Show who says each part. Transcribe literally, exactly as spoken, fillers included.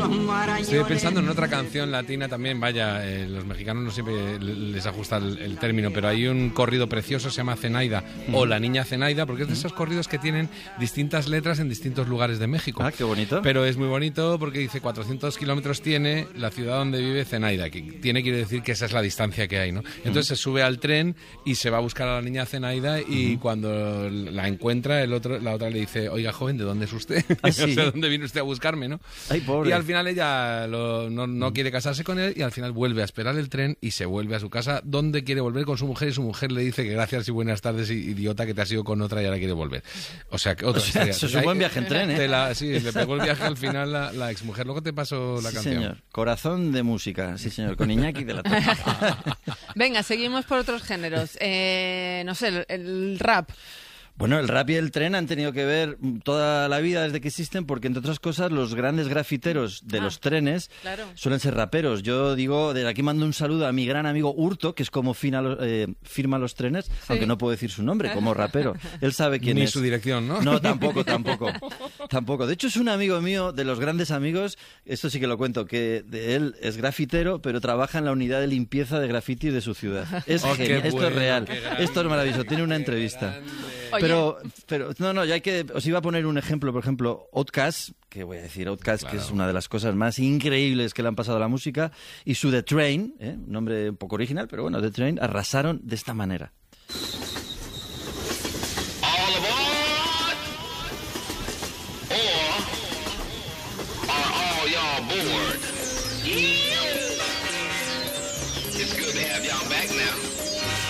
Speaker 1: Estoy pensando en otra canción latina también, vaya, eh, los mexicanos no siempre les ajusta el, el término, pero hay un corrido precioso, se llama Zenaida, mm. o La Niña Zenaida, porque es de esos corridos que tienen distintas letras en distintos lugares de México.
Speaker 2: Ah, qué bonito.
Speaker 1: Pero es muy bonito porque dice cuatrocientos kilómetros tiene la ciudad donde vive Zenaida, que tiene, quiere decir que esa es la distancia que hay, ¿no? Entonces mm. se sube al tren y se va a buscar a la niña Zenaida y mm. cuando la encuentra, el otro, la otra le dice, oiga, joven, ¿de dónde es usted?
Speaker 2: ¿Ah, sí?
Speaker 1: No sé dónde viene usted a buscarme, ¿no?
Speaker 2: Ay, pobre.
Speaker 1: Y al final ella lo, no, no quiere casarse con él y al final vuelve a esperar el tren y se vuelve a su casa donde quiere volver con su mujer y su mujer le dice que gracias y buenas tardes, idiota, que te has ido con otra y ahora quiere volver. O sea, que otra
Speaker 2: o sea,
Speaker 1: historia.
Speaker 2: Eso es un buen viaje en tren, ¿eh?
Speaker 1: La, sí, le pegó el viaje al final la, la exmujer. Luego te paso la
Speaker 2: sí,
Speaker 1: canción.
Speaker 2: Señor. Corazón de música, sí señor, con Iñaki de la Torre.
Speaker 3: Venga, seguimos por otros géneros. Eh, no sé, el, el rap.
Speaker 2: Bueno, el rap y el tren han tenido que ver toda la vida desde que existen porque, entre otras cosas, los grandes grafiteros de ah, los trenes
Speaker 3: claro.
Speaker 2: suelen ser raperos. Yo digo, desde aquí mando un saludo a mi gran amigo Hurto, que es como fina, eh, firma los trenes, sí. aunque no puedo decir su nombre, como rapero. Él sabe quién
Speaker 1: Ni
Speaker 2: es.
Speaker 1: Ni su dirección, ¿no?
Speaker 2: No, tampoco, tampoco. Tampoco. De hecho, es un amigo mío, de los grandes amigos, esto sí que lo cuento, que de él es grafitero, pero trabaja en la unidad de limpieza de grafitis de su ciudad. Es
Speaker 1: oh,
Speaker 2: genial, esto
Speaker 1: bueno,
Speaker 2: es real,
Speaker 1: grande,
Speaker 2: esto es maravilloso, tiene una entrevista. Pero, pero, no, no, ya hay que, os iba a poner un ejemplo, por ejemplo, Outkast, que voy a decir Outkast, claro. que es una de las cosas más increíbles que le han pasado a la música, y su The Train, ¿eh? un nombre un poco original, pero bueno, The Train, arrasaron de esta manera.
Speaker 4: All aboard, or are all y'all bored? It's good to have y'all back now.